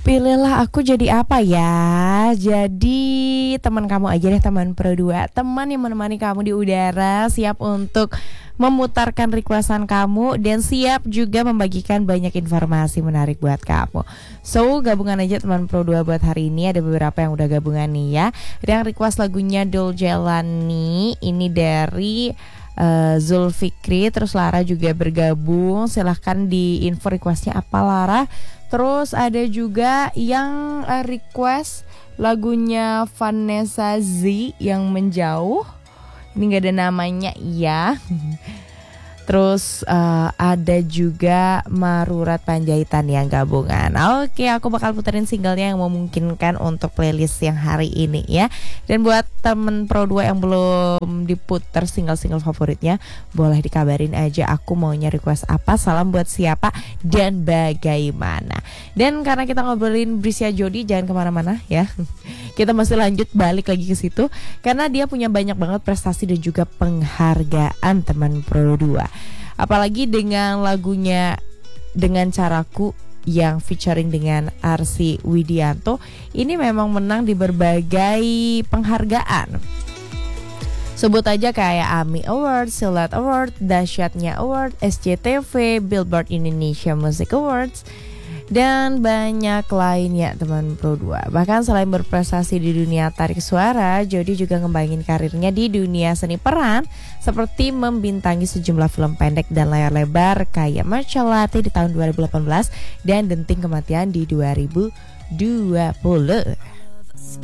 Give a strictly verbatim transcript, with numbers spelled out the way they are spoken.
Pilihlah aku jadi apa ya? Jadi teman kamu aja deh, teman Pro dua. Teman yang menemani kamu di udara, siap untuk memutarkan requestan kamu dan siap juga membagikan banyak informasi menarik buat kamu. So, gabungan aja teman Pro dua buat hari ini. Ada beberapa yang udah gabungan nih ya. Ada yang request lagunya Dol Jalani. Ini dari uh, Zulfikri. Terus Lara juga bergabung. Silahkan di info requestnya apa, Lara. Terus ada juga yang uh, request lagunya Vanessa Z yang Menjauh. Ini gak ada namanya ya. Terus uh, ada juga Marurat Panjaitan yang gabungan. Oke, aku bakal puterin singlenya yang memungkinkan untuk playlist yang hari ini ya. Dan buat temen Pro dua yang belum diputer single-single favoritnya, boleh dikabarin aja aku maunya request apa, salam buat siapa, dan bagaimana. Dan karena kita ngobrolin Brisya Jody, jangan kemana-mana ya. Kita masih lanjut balik lagi ke situ karena dia punya banyak banget prestasi dan juga penghargaan teman Pro dua. Apalagi dengan lagunya Dengan Caraku yang featuring dengan Arsy Widianto, ini memang menang di berbagai penghargaan. Sebut aja kayak AMI Award, Silat Award, Dasyatnya Award, S C T V, Billboard Indonesia Music Awards, dan banyak lainnya teman Pro dua. Bahkan selain berprestasi di dunia tarik suara, Jody juga ngembangin karirnya di dunia seni peran, seperti membintangi sejumlah film pendek dan layar lebar kayak Marcelati di tahun dua ribu delapan belas dan Denting Kematian di dua ribu dua puluh.